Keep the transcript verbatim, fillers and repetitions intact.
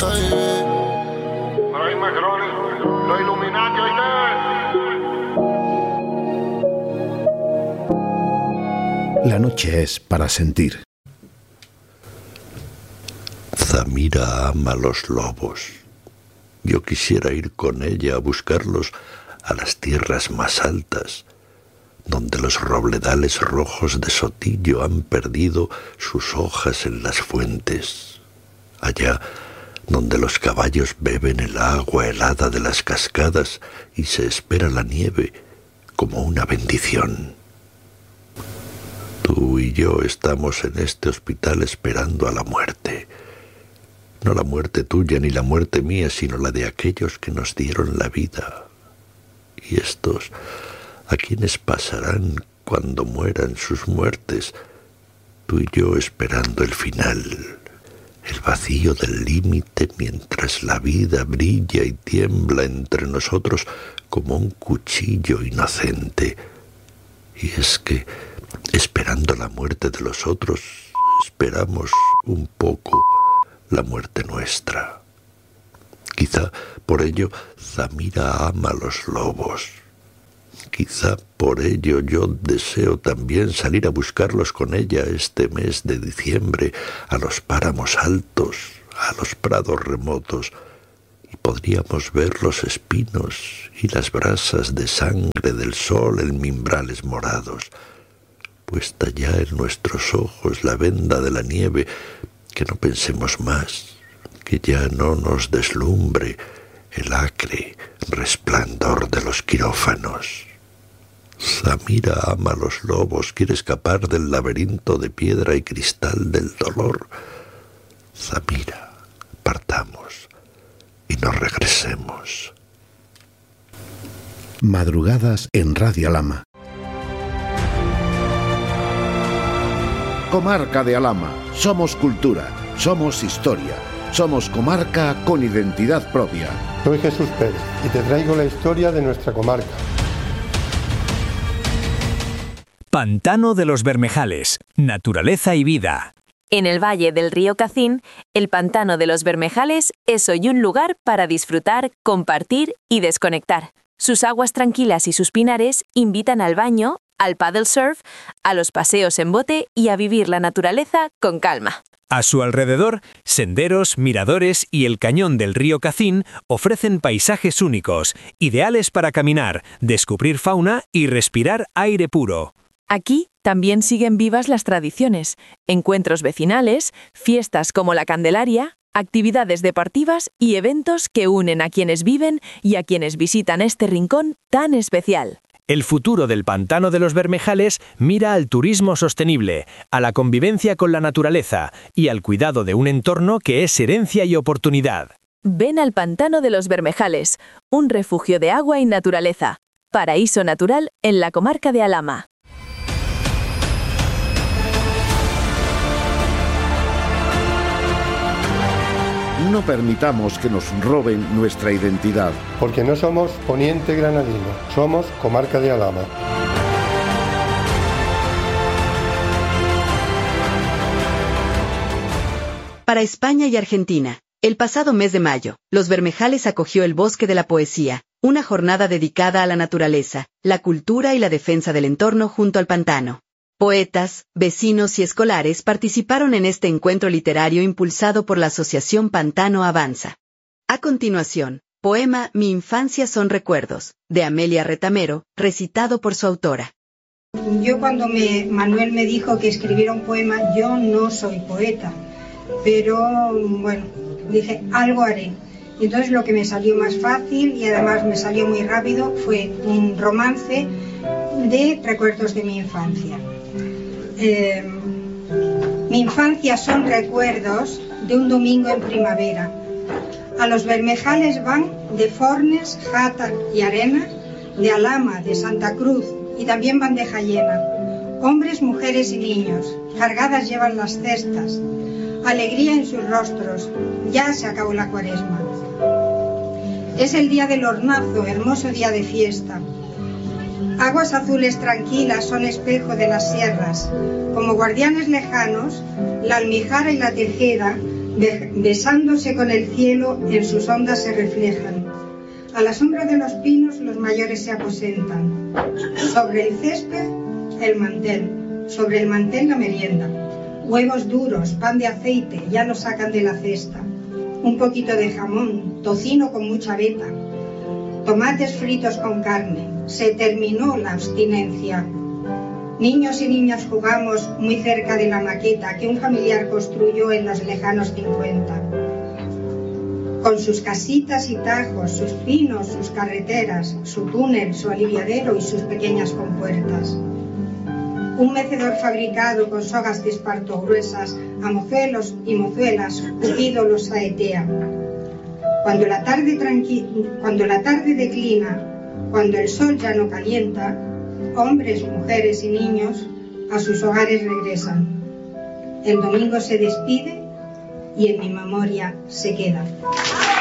Hey. Por ahí, Macrones, los Illuminati, oíste. La noche es para sentir. Zamira ama los lobos. Yo quisiera ir con ella a buscarlos a las tierras más altas, donde los robledales rojos de Sotillo han perdido sus hojas en las fuentes, allá donde los caballos beben el agua helada de las cascadas y se espera la nieve como una bendición. Tú y yo estamos en este hospital esperando a la muerte. No la muerte tuya ni la muerte mía, sino la de aquellos que nos dieron la vida. Y estos, ¿a quiénes pasarán cuando mueran sus muertes? Tú y yo esperando el final, el vacío del límite, mientras la vida brilla y tiembla entre nosotros como un cuchillo inocente. Y es que, esperando la muerte de los otros, esperamos un poco la muerte nuestra. Quizá por ello Zamira ama a los lobos. Quizá por ello yo deseo también salir a buscarlos con ella este mes de diciembre, a los páramos altos, a los prados remotos, y podríamos ver los espinos y las brasas de sangre del sol en mimbrales morados. Puesta ya en nuestros ojos la venda de la nieve, que no pensemos más, que ya no nos deslumbre el acre resplandor de los quirófanos. Zamira ama a los lobos, quiere escapar del laberinto de piedra y cristal del dolor. Zamira, partamos y nos regresemos. Madrugadas en Radio Alhama. Comarca de Alhama. Somos cultura, somos historia, somos comarca con identidad propia. Soy Jesús Pérez y te traigo la historia de nuestra comarca. Pantano de los Bermejales, naturaleza y vida. En el valle del río Cacín, el Pantano de los Bermejales es hoy un lugar para disfrutar, compartir y desconectar. Sus aguas tranquilas y sus pinares invitan al baño, al paddle surf, a los paseos en bote y a vivir la naturaleza con calma. A su alrededor, senderos, miradores y el cañón del río Cacín ofrecen paisajes únicos, ideales para caminar, descubrir fauna y respirar aire puro. Aquí también siguen vivas las tradiciones, encuentros vecinales, fiestas como la Candelaria, actividades deportivas y eventos que unen a quienes viven y a quienes visitan este rincón tan especial. El futuro del Pantano de los Bermejales mira al turismo sostenible, a la convivencia con la naturaleza y al cuidado de un entorno que es herencia y oportunidad. Ven al Pantano de los Bermejales, un refugio de agua y naturaleza. Paraíso natural en la comarca de Alhama. No permitamos que nos roben nuestra identidad. Porque no somos Poniente Granadino, somos comarca de Alhama. Para España y Argentina, el pasado mes de mayo, Los Bermejales acogió el Bosque de la Poesía, una jornada dedicada a la naturaleza, la cultura y la defensa del entorno junto al pantano. Poetas, vecinos y escolares participaron en este encuentro literario impulsado por la Asociación Pantano Avanza. A continuación, poema Mi infancia son recuerdos, de Amelia Retamero, recitado por su autora. Yo cuando me, Manuel me dijo que escribiera un poema, yo no soy poeta, pero bueno, dije, algo haré. Y entonces lo que me salió más fácil y además me salió muy rápido fue un romance de recuerdos de mi infancia. Eh, mi infancia son recuerdos de un domingo en primavera. A los Bermejales van de Fornes, Jata y Arena, de Alhama, de Santa Cruz y también van de Jayena. Hombres, mujeres y niños, cargadas llevan las cestas, alegría en sus rostros, ya se acabó la cuaresma. Es el día del hornazo, hermoso día de fiesta. Aguas azules tranquilas son espejo de las sierras. Como guardianes lejanos, la almijara y la tejera besándose con el cielo, en sus ondas se reflejan. A la sombra de los pinos los mayores se aposentan. Sobre el césped, el mantel, sobre el mantel la merienda. Huevos duros, pan de aceite, ya lo sacan de la cesta. Un poquito de jamón, tocino con mucha veta, tomates fritos con carne. Se terminó la abstinencia. Niños y niñas jugamos muy cerca de la maqueta que un familiar construyó en los lejanos cincuenta. Con sus casitas y tajos, sus pinos, sus carreteras, su túnel, su aliviadero y sus pequeñas compuertas. Un mecedor fabricado con sogas de esparto gruesas, a mozuelos y mozuelas, Cupido los saetea. Cuando la tarde tranqui- cuando la tarde declina, cuando el sol ya no calienta, hombres, mujeres y niños a sus hogares regresan. El domingo se despide y en mi memoria se queda.